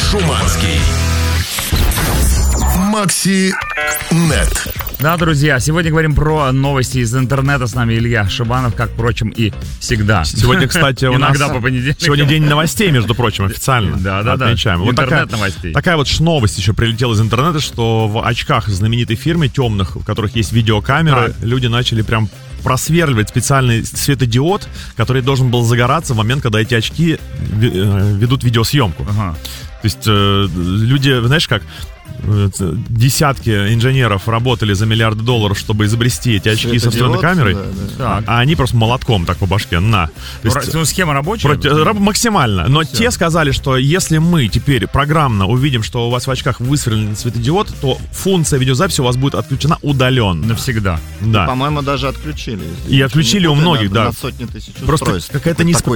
Шуманский. Макси Нет. Да, друзья, сегодня говорим про новости из интернета. С нами Илья Шибанов, как, впрочем, и всегда. Сегодня, кстати, у нас... Иногда по понедельникам. Сегодня день новостей, между прочим, официально. Да. Отмечаем. Вот Интернет-новостей. Такая вот новость еще прилетела из интернета, что в очках знаменитой фирмы темных, в которых есть видеокамеры, люди начали прям просверливать специальный светодиод, который должен был загораться в момент, когда эти очки ведут видеосъемку. Ага. То есть люди, знаешь как, десятки инженеров работали за $миллиарды, чтобы изобрести эти очки со встроенной камерой, да. а они просто молотком так по башке, на. То есть, схема рабочая? Максимально. Но те сказали, что если мы теперь программно увидим, что у вас в очках высверлен светодиод, то функция видеозаписи у вас будет отключена удаленно. Навсегда. Да. По-моему, даже отключили. И отключили у многих, да. На сотни тысяч Просто устройств. какая-то